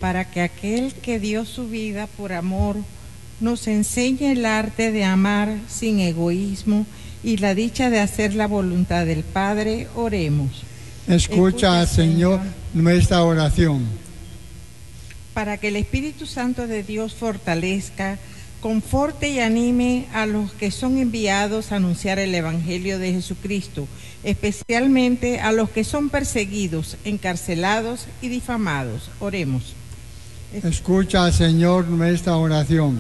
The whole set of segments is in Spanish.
para que aquel que dio su vida por amor nos enseñe el arte de amar sin egoísmo y la dicha de hacer la voluntad del Padre. Oremos. Escucha, Señor, nuestra oración. Para que el Espíritu Santo de Dios fortalezca, conforte y anime a los que son enviados a anunciar el Evangelio de Jesucristo, especialmente a los que son perseguidos, encarcelados y difamados. Oremos. Escucha, Señor, nuestra oración.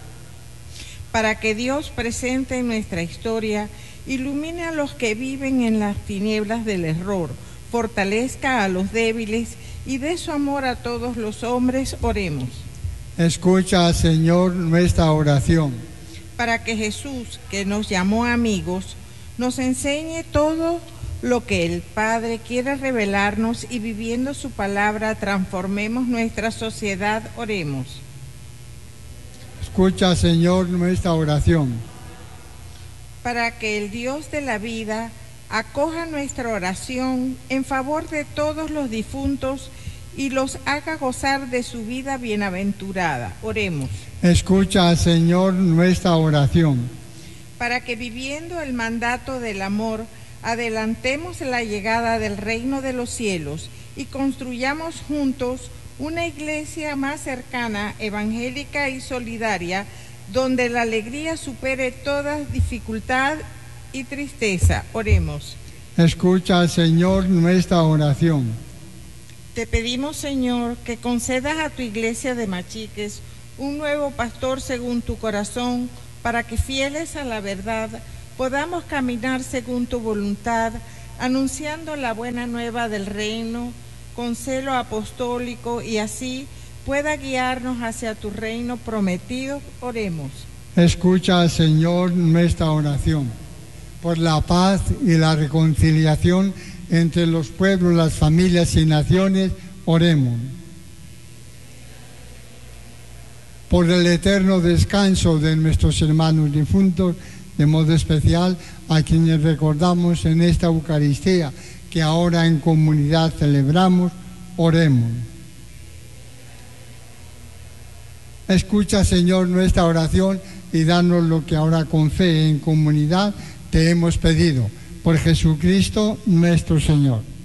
Para que Dios presente en nuestra historia, ilumine a los que viven en las tinieblas del error, fortalezca a los débiles y dé su amor a todos los hombres. Oremos. Escucha, Señor, nuestra oración. Para que Jesús, que nos llamó amigos, nos enseñe todo lo que el Padre quiere revelarnos y viviendo su palabra transformemos nuestra sociedad. Oremos. Escucha, Señor, nuestra oración. Para que el Dios de la vida acoja nuestra oración en favor de todos los difuntos y los haga gozar de su vida bienaventurada. Oremos. Escucha, Señor, nuestra oración. Para que viviendo el mandato del amor, adelantemos la llegada del reino de los cielos y construyamos juntos una iglesia más cercana, evangélica y solidaria, donde la alegría supere toda dificultad y tristeza. Oremos. Escucha, Señor, nuestra oración. Te pedimos, Señor, que concedas a tu iglesia de Machiques un nuevo pastor según tu corazón, para que fieles a la verdad podamos caminar según tu voluntad, anunciando la buena nueva del reino con celo apostólico y así pueda guiarnos hacia tu reino prometido. Oremos. Escucha, Señor, nuestra oración. Por la paz y la reconciliación entre los pueblos, las familias y naciones, oremos. Por el eterno descanso de nuestros hermanos difuntos, de modo especial a quienes recordamos en esta Eucaristía que ahora en comunidad celebramos, oremos. Escucha, Señor, nuestra oración y danos lo que ahora con fe en comunidad te hemos pedido. Por Jesucristo nuestro Señor.